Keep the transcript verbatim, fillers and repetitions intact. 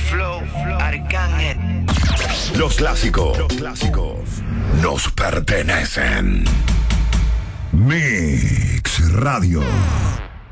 Flow, Arcángel. Los clásicos, los clásicos nos pertenecen. Mix Radio.